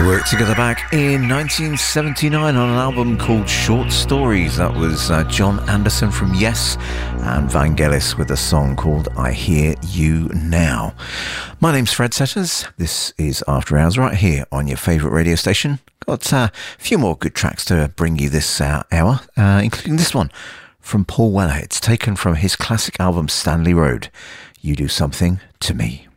Worked together back in 1979 on an album called Short Stories. That was John Anderson from Yes and Vangelis with a song called I Hear You Now. My name's Fred Setters. This is After Hours right here on your favourite radio station. Got a few more good tracks to bring you this hour, including this one from Paul Weller. It's taken from his classic album Stanley Road, You Do Something to Me.